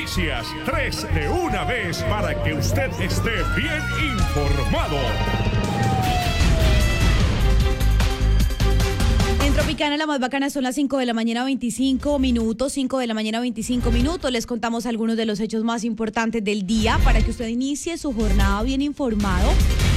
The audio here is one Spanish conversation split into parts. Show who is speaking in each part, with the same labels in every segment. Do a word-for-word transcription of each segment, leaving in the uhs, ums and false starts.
Speaker 1: noticias, tres de una vez para que usted esté bien informado.
Speaker 2: En Tropicana, la más bacana, son las cinco de la mañana, veinticinco minutos, cinco de la mañana, veinticinco minutos. Les contamos algunos de los hechos más importantes del día para que usted inicie su jornada bien informado,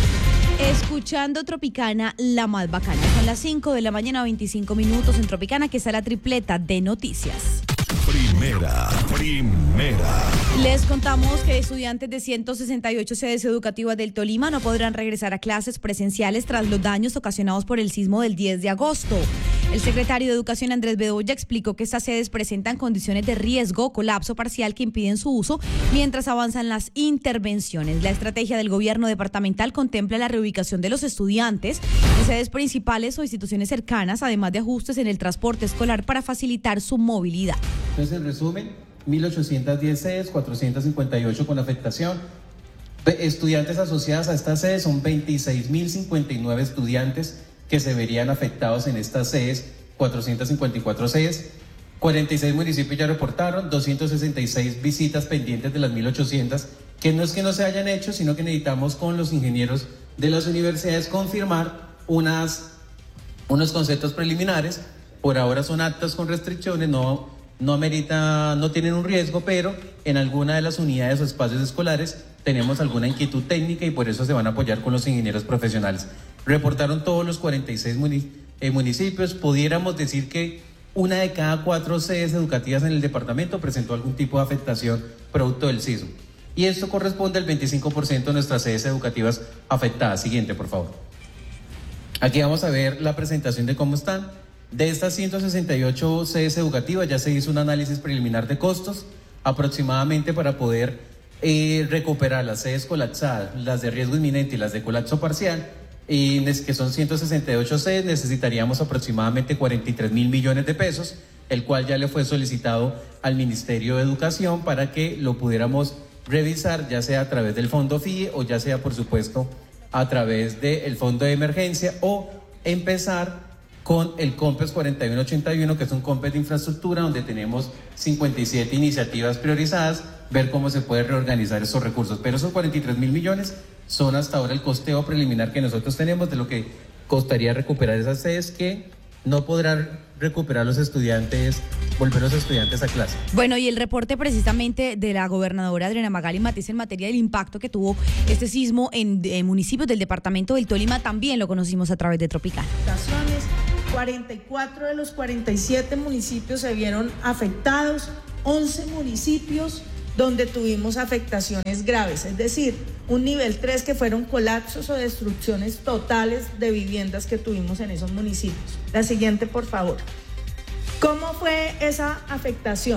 Speaker 2: escuchando Tropicana, la más bacana. Son las cinco de la mañana, veinticinco minutos en Tropicana, que está la tripleta de noticias.
Speaker 1: Primera, primera.
Speaker 2: Les contamos que estudiantes de ciento sesenta y ocho sedes educativas del Tolima no podrán regresar a clases presenciales tras los daños ocasionados por el sismo del diez de agosto. El secretario de Educación, Andrés Bedoya, explicó que estas sedes presentan condiciones de riesgo, colapso parcial que impiden su uso mientras avanzan las intervenciones. La estrategia del gobierno departamental contempla la reubicación de los estudiantes en sedes principales o instituciones cercanas, además de ajustes en el transporte escolar para facilitar su movilidad.
Speaker 3: Entonces, en resumen, mil ochocientas diez sedes, cuatrocientas cincuenta y ocho con afectación. Estudiantes asociadas a estas sedes son veintiséis mil cincuenta y nueve estudiantes que se verían afectados en estas sedes, cuatrocientas cincuenta y cuatro sedes. cuarenta y seis municipios ya reportaron, doscientas sesenta y seis visitas pendientes de las mil ochocientas, que no es que no se hayan hecho, sino que necesitamos con los ingenieros de las universidades confirmar unas, unos conceptos preliminares. Por ahora son actas con restricciones, no... no amerita, no tienen un riesgo, pero en alguna de las unidades o espacios escolares tenemos alguna inquietud técnica y por eso se van a apoyar con los ingenieros profesionales. Reportaron todos los cuarenta y seis municipios, pudiéramos decir que una de cada cuatro sedes educativas en el departamento presentó algún tipo de afectación producto del sismo. Y esto corresponde al veinticinco por ciento de nuestras sedes educativas afectadas. Siguiente, por favor. Aquí vamos a ver la presentación de cómo están. De estas ciento sesenta y ocho sedes educativas ya se hizo un análisis preliminar de costos aproximadamente para poder eh, recuperar las sedes colapsadas, las de riesgo inminente y las de colapso parcial, y que son ciento sesenta y ocho sedes. Necesitaríamos aproximadamente cuarenta y tres mil millones de pesos, el cual ya le fue solicitado al Ministerio de Educación para que lo pudiéramos revisar, ya sea a través del Fondo F I E o ya sea, por supuesto, a través del Fondo de Emergencia, o empezar con el COMPES cuarenta y uno ochenta y uno, que es un COMPES de infraestructura donde tenemos cincuenta y siete iniciativas priorizadas, ver cómo se puede reorganizar esos recursos. Pero esos cuarenta y tres mil millones son hasta ahora el costeo preliminar que nosotros tenemos de lo que costaría recuperar esas sedes, que no podrán recuperar los estudiantes, volver los estudiantes a clase.
Speaker 2: Bueno, y el reporte precisamente de la gobernadora Adriana Magali Matiz en materia del impacto que tuvo este sismo en, en municipios del departamento del Tolima también lo conocimos a través de Tropicana.
Speaker 4: cuarenta y cuatro de los cuarenta y siete municipios se vieron afectados, once municipios donde tuvimos afectaciones graves, es decir, un nivel tres que fueron colapsos o destrucciones totales de viviendas que tuvimos en esos municipios. La siguiente, por favor. ¿Cómo fue esa afectación?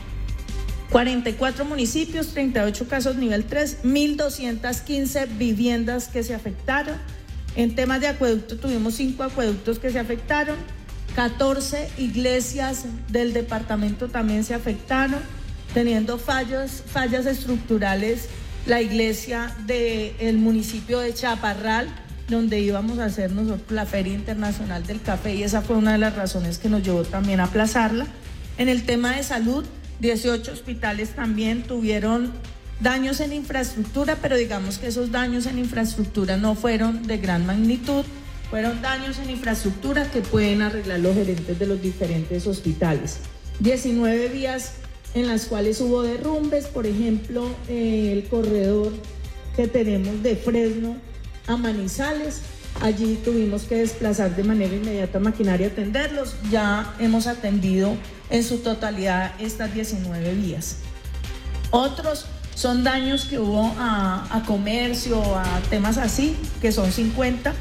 Speaker 4: cuarenta y cuatro municipios, treinta y ocho casos nivel tres, mil doscientas quince viviendas que se afectaron. En temas de acueducto tuvimos cinco acueductos que se afectaron, catorce iglesias del departamento también se afectaron, teniendo fallos, fallas estructurales, la iglesia del municipio de Chaparral, donde íbamos a hacer nosotros la Feria Internacional del Café, y esa fue una de las razones que nos llevó también a aplazarla. En el tema de salud, dieciocho hospitales también tuvieron daños en infraestructura, pero digamos que esos daños en infraestructura no fueron de gran magnitud, fueron daños en infraestructura que pueden arreglar los gerentes de los diferentes hospitales. diecinueve vías en las cuales hubo derrumbes, por ejemplo, eh, el corredor que tenemos de Fresno a Manizales, allí tuvimos que desplazar de manera inmediata maquinaria a atenderlos. Ya hemos atendido en su totalidad estas diecinueve vías. Otros son daños que hubo a, a comercio, a temas así, que son cincuenta.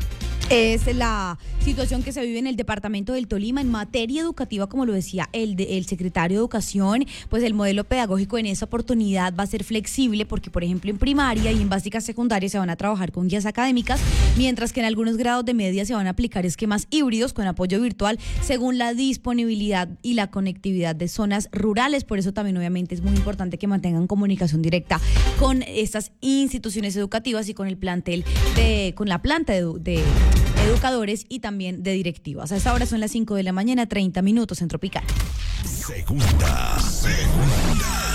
Speaker 2: Es la situación que se vive en el departamento del Tolima en materia educativa, como lo decía el, de, el secretario de Educación. Pues el modelo pedagógico en esa oportunidad va a ser flexible porque, por ejemplo, en primaria y en básica secundaria se van a trabajar con guías académicas, mientras que en algunos grados de media se van a aplicar esquemas híbridos con apoyo virtual según la disponibilidad y la conectividad de zonas rurales. Por eso también obviamente es muy importante que mantengan comunicación directa con estas instituciones educativas y con el plantel de, con la planta de, de educadores y también de directivas. A esta hora son las cinco de la mañana, treinta minutos en Tropical.
Speaker 1: Segunda, segunda.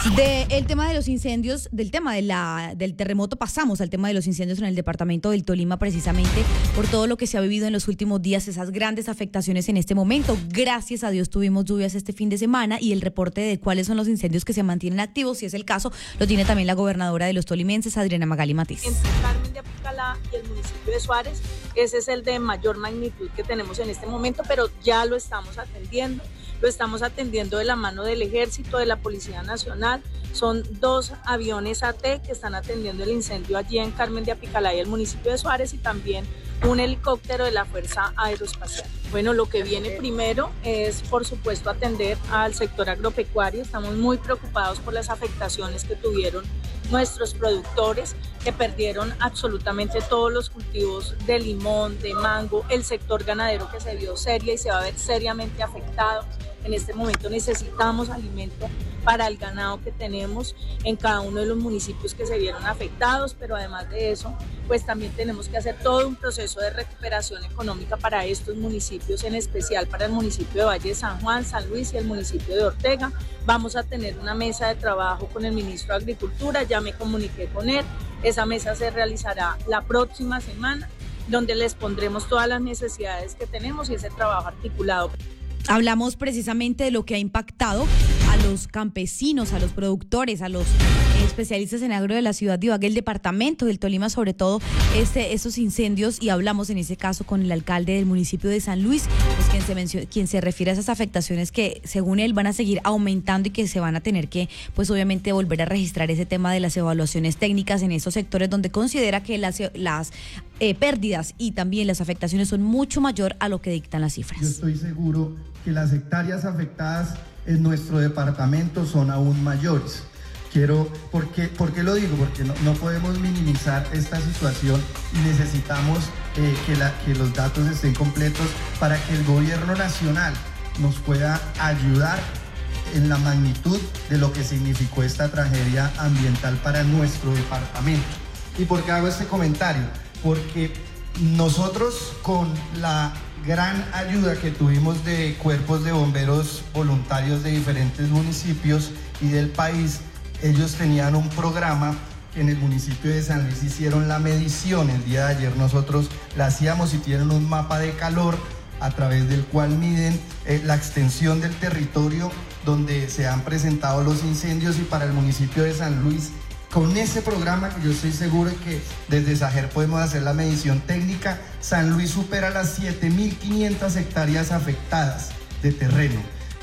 Speaker 2: Del tema de los incendios, del tema de la, del terremoto pasamos al tema de los incendios en el departamento del Tolima, precisamente por todo lo que se ha vivido en los últimos días, esas grandes afectaciones en este momento. Gracias a Dios tuvimos lluvias este fin de semana y el reporte de cuáles son los incendios que se mantienen activos, si es el caso, lo tiene también la gobernadora de los tolimenses, Adriana Magali Matiz.
Speaker 5: Entre Carmen de Apicalá y el municipio de Suárez, ese es el de mayor magnitud que tenemos en este momento, pero ya lo estamos atendiendo. Lo estamos atendiendo de la mano del Ejército, de la Policía Nacional. Son dos aviones A T que están atendiendo el incendio allí en Carmen de Apicalá y el municipio de Suárez, y también un helicóptero de la Fuerza Aeroespacial. Bueno, lo que viene primero es, por supuesto, atender al sector agropecuario. Estamos muy preocupados por las afectaciones que tuvieron nuestros productores, que perdieron absolutamente todos los cultivos de limón, de mango, el sector ganadero que se vio seria y se va a ver seriamente afectado. En este momento necesitamos alimento para el ganado que tenemos en cada uno de los municipios que se vieron afectados, pero además de eso, pues también tenemos que hacer todo un proceso de recuperación económica para estos municipios, en especial para el municipio de Valle de San Juan, San Luis y el municipio de Ortega. Vamos a tener una mesa de trabajo con el ministro de Agricultura, ya me comuniqué con él, esa mesa se realizará la próxima semana, donde les pondremos todas las necesidades que tenemos y ese trabajo articulado.
Speaker 2: Hablamos precisamente de lo que ha impactado a los campesinos, a los productores, a los especialistas en agro de la ciudad de Ibagué, el departamento del Tolima, sobre todo este, estos incendios, y hablamos en ese caso con el alcalde del municipio de San Luis, pues quien se menciona, quien se refiere a esas afectaciones que según él van a seguir aumentando y que se van a tener que, pues obviamente, volver a registrar ese tema de las evaluaciones técnicas en esos sectores donde considera que las, las eh, pérdidas y también las afectaciones son mucho mayor a lo que dictan las cifras.
Speaker 6: Yo estoy seguro que las hectáreas afectadas en nuestro departamento son aún mayores. Quiero, ¿por qué, ¿por qué lo digo? Porque no, no podemos minimizar esta situación y necesitamos eh, que, la, que los datos estén completos para que el gobierno nacional nos pueda ayudar en la magnitud de lo que significó esta tragedia ambiental para nuestro departamento. ¿Y por qué hago este comentario? Porque nosotros, con la gran ayuda que tuvimos de cuerpos de bomberos voluntarios de diferentes municipios y del país, ellos tenían un programa que en el municipio de San Luis hicieron la medición. El día de ayer nosotros la hacíamos y tienen un mapa de calor a través del cual miden eh, la extensión del territorio donde se han presentado los incendios, y para el municipio de San Luis, con ese programa, que yo estoy seguro de que desde SAGER podemos hacer la medición técnica, San Luis supera las siete mil quinientas hectáreas afectadas de terreno.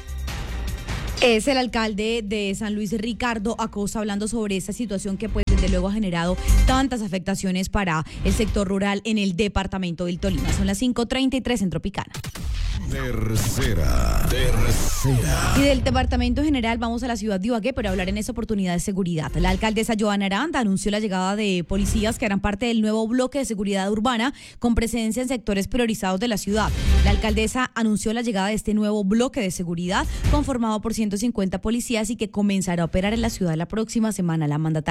Speaker 2: Es el alcalde de San Luis, Ricardo Acosta, hablando sobre esta situación que pues desde luego ha generado tantas afectaciones para el sector rural en el departamento del Tolima. Son las cinco treinta y tres en Tropicana.
Speaker 1: Tercera, tercera.
Speaker 2: Y del departamento general vamos a la ciudad de Ibagué para hablar en esta oportunidad de seguridad. La alcaldesa Joana Aranda anunció la llegada de policías que harán parte del nuevo bloque de seguridad urbana con presencia en sectores priorizados de la ciudad. La alcaldesa anunció la llegada de este nuevo bloque de seguridad conformado por ciento cincuenta policías y que comenzará a operar en la ciudad la próxima semana. La mandataria